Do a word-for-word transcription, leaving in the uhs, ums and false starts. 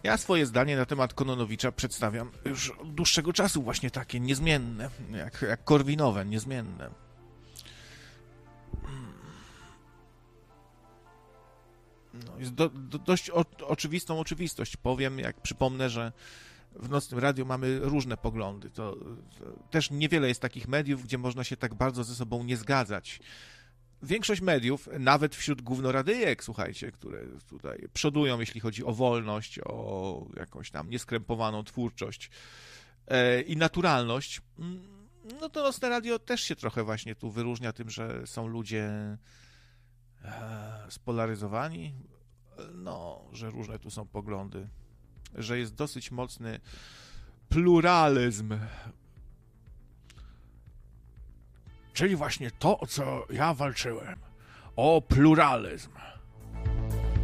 Ja swoje zdanie na temat Kononowicza przedstawiam już od dłuższego czasu właśnie takie niezmienne, jak, jak Korwinowe, niezmienne. No, jest do, do, dość o, oczywistą oczywistość. Powiem, jak przypomnę, że w Nocnym Radiu mamy różne poglądy. To, to też niewiele jest takich mediów, gdzie można się tak bardzo ze sobą nie zgadzać. Większość mediów, nawet wśród głównoradyjek, słuchajcie, które tutaj przodują, jeśli chodzi o wolność, o jakąś tam nieskrępowaną twórczość e, i naturalność, no to Nocne Radio też się trochę właśnie tu wyróżnia tym, że są ludzie e, spolaryzowani, no, że różne tu są poglądy, że jest dosyć mocny pluralizm. Czyli właśnie to, o co ja walczyłem. O pluralizm.